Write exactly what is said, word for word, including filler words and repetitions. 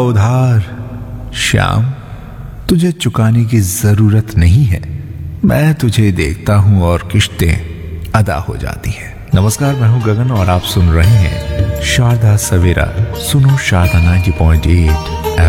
उधार श्याम, तुझे चुकाने की जरूरत नहीं है। मैं तुझे देखता हूं और किश्तें अदा हो जाती हैं। नमस्कार, मैं हूं गगन और आप सुन रहे हैं शारदा सवेरा। सुनो शारदा नाइंटी पॉइंट एट